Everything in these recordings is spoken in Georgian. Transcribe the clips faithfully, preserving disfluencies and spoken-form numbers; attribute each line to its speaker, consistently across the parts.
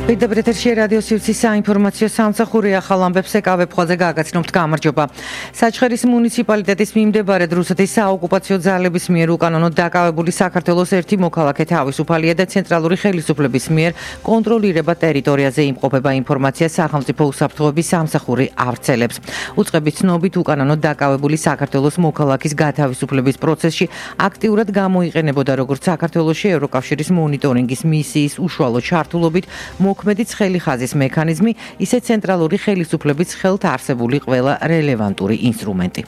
Speaker 1: პირდაპირ ეთერში რადიო სივრცის საინფორმაციო სამსახური ახალ ამბებს ეკავ ვებხვაძე გაგაცნობთ გამარჯობა. საჩხერის მუნიციპალიტეტის მიმდებარედ რუსეთის საოკუპაციო ძალების მიერ უკანონოდ დაკავებული საქართველოს ერთი მოქალაქე თავისუფალია და ცენტრალური ხელისუფლების მიერ კონტროლირება ტერიტორიაზე იმყოფება ინფორმაცია სახელმწიფო უსაფრთხოების სამსახური ავრცელებს. უწყების ცნობით უკანონოდ დაკავებული საქართველოს მოქალაქის გათავისუფლების პროცესში აქტიურად გამოიყენებოდა როგორც საქართველოში ევროკავშირის მონიტორინგის მისიის უშუალო ჩართულობით მოქმედი ცხელი ხაზის მექანიზმი, ისე ცენტრალური ხელისუფლების ხელთ არსებული ყველა რელევანტური ინსტრუმენტი.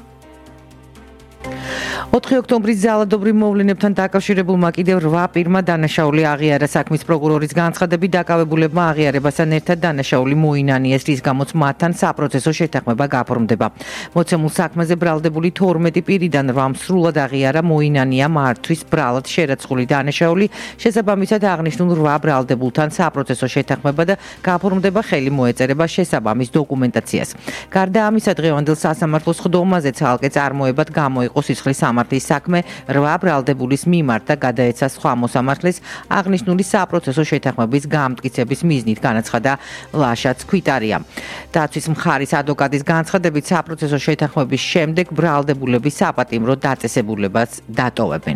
Speaker 1: ოთხი ოქტომბრის ძალადობრივ მოვლენებთან დაკავშირებულმა კიდევ რვა პირმა დანაშაული აღიარა. საქმის პროკურორის განცხადებით დაკავებულებმა აღიარებასთან ერთად დანაშაული მოინანიეს, რის გამოც მათთან საპროცესო შეთანხმება გაფორმდება. მოცემულ საქმეზე ბრალდებული თორმეტი პირიდან რვამ სრულად აღიარა მოინანია მართვის ბრალად შერაცხული დანაშაული. შესაბამისად აღნიშნულ რვა ბრალდებულთან საპროცესო შეთანხმება და გაფორმდება ხელი მოეწერება შესაბამის დოკუმენტაციას. გარდა ამისა, დღევანდელ სასამართლოს ხდომაზე ცალკე წარმოებად გამოიყო სისხლის სამართლის საქმე რვა ბრალდებულის მიმართ და გადაეცა სხვა მოსამართლეს აღნიშნული საპროცესო შეთანხმების გამტკიცების მიზნით, განაცხადა ლაშა ცქვიტარია. დაცვის მხარის ადვოკატის განცხადებით საპროცესო შეთანხმების შემდეგ ბრალდებულების საპატიმრო დაწესებულებას დატოვებენ.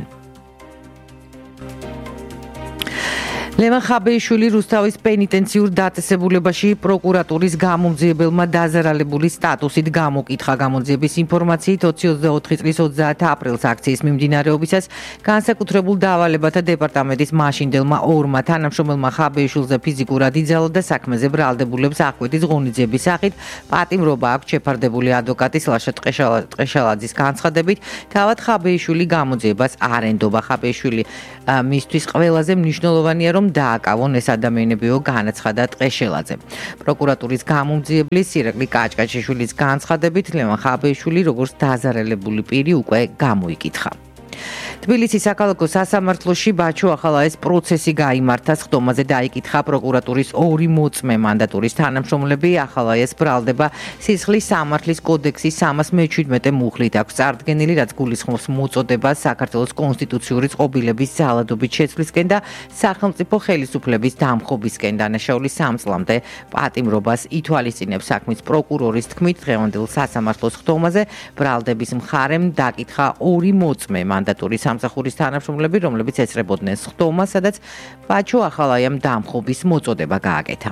Speaker 1: ლევან ხაბეიშვილი რუსთავის პენიტენციურ დაწესებულებაში პროკურატურის გამომძიებელმა დაზარალებული სტატუსით გამოკითხა. გამოძიების ინფორმაციით ოცი ოცდაოთხი წლის ოცდაათი აპრილს აქციის მიმდინარეობისას განსაკუთრებულ დავალებათა დეპარტამენტის მაშინდელმა ორმა თანამშრომელმა ხაბეიშვილზე ფიზიკურად იძალა და საქმეზე ბრალდებულებს აღკვეთის ღონისძიების სახით პატიმრობა აქვს შეფარდებული ადვოკატის ლაშა ტყეშალაძის განცხადებით. თავად ხაბეიშვილი გამოძიებას არ ენდობა. ხაბეიშვილი მისთვის ყველაზე მნიშვნელოვანია, რომ დააკავონ ეს ადამიანებიო, განაცხადა ტყეშელაძე. პროკურატურის გამომძიებლის ირაკლი კაჭკაჭიშვილის განცხადებით ლევან ხაბეიშვილი როგორც დაზარალებული პირი უკვე გამოიკითხა. თბილისის საქალაქო სასამართლოში ბაჩო ახალაეს პროცესი გაიმართა. ხდომაზე დაიკითხა პროკურატურის ორი მოწმე მანდატურის თანამშრომლები. ახალაეს ბრალდება სისხლის სამართლის კოდექსის სამას მეჩვიდმეტე მუხლით აქვს წარდგენილი, რაც გულისხმობს მოწოდებას საქართველოს კონსტიტუციური წყობილების ძალადობით შეცვლისკენ და სახელმწიფო ხელისუფლების დამხობისკენ. დანაშაულის სამ წლამდე პატიმრობას ითვალისწინებს. საქმის პროკურორის თქმით, დღევანდელ სასამართლოს ხდომაზე ბრალდების მხარემ დაკითხა ორი მოწმე მანდატურის სამსახურის თანამშრომლები, რომლებიც ეწრებოდნენ ხდომას, სადაც ბაჩო ახალაიამ დამხობის მოწოდება გააკეთა.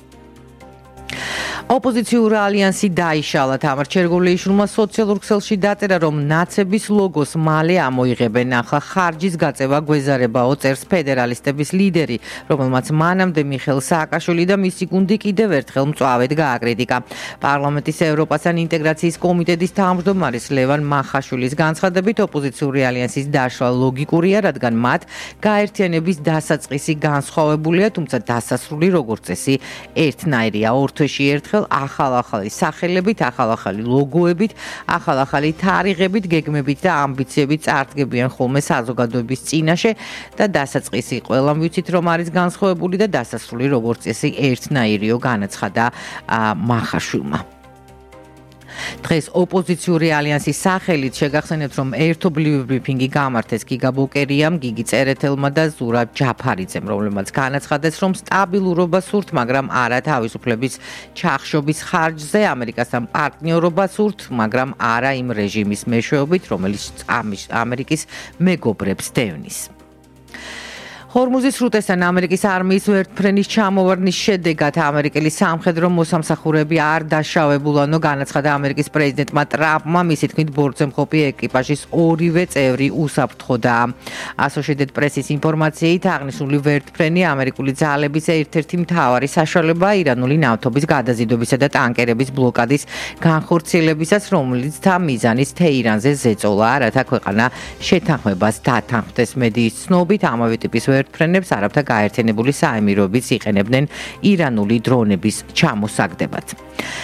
Speaker 1: ოპოზიციური ალიანსი დაიშალა. თამარ ჩერგოლეიშვილმა სოციალურ ქსელში დაწერა, რომ ნაცების ლოგოს მალე ამოიღებენ. ახლა ხარჯის გაწევა გვეზარებაო, წერს ფედერალისტების ლიდერი, რომელმაც მანამდე მიხეილ სააკაშვილი და მისი გუნდი კიდევ ერთხელ მწვავედ გააკრიტიკა. პარლამენტის ევროპასთან ინტეგრაციის კომიტეტის თავმჯდომარის ლევან მახაშვილის განცხადებით, ოპოზიციური ალიანსის დაშლა ლოგიკურია, რადგან მათ გაერთიანების დასაწყისი განსხვავებულია, თუმცა დასასრული როგორც წესი ერთნაირია. ორ თვეში ერთხელ ახალ-ახალი სახელებით, ახალ-ახალი ლოგოებით, ახალ-ახალი თარიღებით, გეგმებით და ამბიციებით წარდგებიან ხოლმე საზოგადოების წინაშე და დასაწყისი ყველამ ვიცით, რომ არის განსხვავებული და დასასრული როგორც წესი ერთნაირიო, განაცხადა მახაშვილმა. დღეს ოპოზიციური ალიანსის სახელით შეგახსენებთ, რომ ერთობლივი ბრიფინგი გამართეს გიგა ბოკერიამ, გიგი წერეთელმა და ზურაბ ჯაფარიძემ, რომლებმაც განაცხადეს, რომ სტაბილურობა სურთ, მაგრამ არა თავისუფლების ჩახშობის ხარჯზე, ამერიკასთან პარტნიორობა სურთ, მაგრამ არა იმ რეჟიმის მეშვეობით, რომელიც ამერიკის მეგობრებს დევნის. ჰორმუზის სრუტესთან ამერიკის არმიის ვერტმფრენის ჩამოვარდნის შედეგად ამერიკელი სამხედრო მოსამსახურეები არ დაშავებულანო, განაცხადა ამერიკის პრეზიდენტმა ტრამპმა. მისი თქმით, ბორტზე მყოფი ეკიპაჟის ორივე წევრი უსაფრთხოდაა. Associated Press-ის ინფორმაციით აღნიშნული ვერტმფრენი ამერიკული ძალების ერთ-ერთი მთავარი საშუალებაა ირანული ნავთობის გადაზიდვებისა და ტანკერების ბლოკადის განხორციელებისას, რომელიც მიზანის თეირანზე ზეწოლა, რათა ქვეყანა შეთანხმებას დათანხმდეს. მედიის ცნობით ამავე ტიპის ფრენებს არაბთა გაერთიანებული საემიროებიც იყენებდნენ ირანული დრონების ჩამოსაგდებად.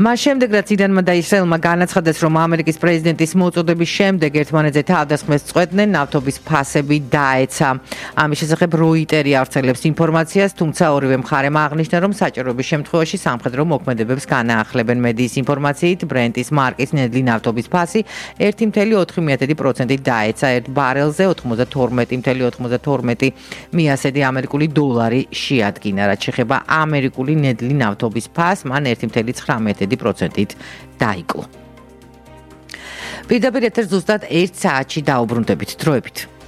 Speaker 1: მას შემდეგ რაც ირანმა და ისრაელმა განაცხადეს, რომ ამერიკის პრეზიდენტის მოწოდების შემდეგ ერთმანეთზე თავდასხმას წყვეტდნენ, ნავთობის ფასები დაეცა. ამის შესახებ როიტერი ავრცელებს ინფორმაციას, თუმცა ორივე მხარემ აღნიშნა, რომ საჭიროების შემთხვევაში სამხედრო მოქმედებებს განაახლებენ. მედიის ინფორმაციით, ბრენტის მარკის ნედლი ნავთობის ფასი ერთი წუთი ოთხი პროცენტით დაეცა ერთ ბარელზე ოცდათორმეტი წუთი ოცდათორმეტი მიასედი ამერიკული დოლარი შეადგინა. რაც შეეხება ამერიკული ნედლი ნავთობის ფასს, მან ერთი წუთი ცხრამეტი პროცენტით დაიკლო. პირდაპირ ეთერს ზუსტად ერთ საათში დაუბრუნდებით. დროებით.